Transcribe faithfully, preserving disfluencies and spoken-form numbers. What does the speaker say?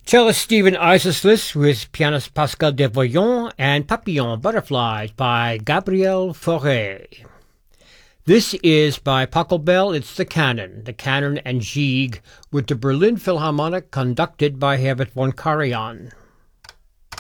Cellist Stephen Isislis with pianist Pascal Devoyon and Papillon Butterflies by Gabriel Fauré. This is by Pachelbel. It's the Canon, the Canon and Gigue with the Berlin Philharmonic conducted by Herbert von Karajan.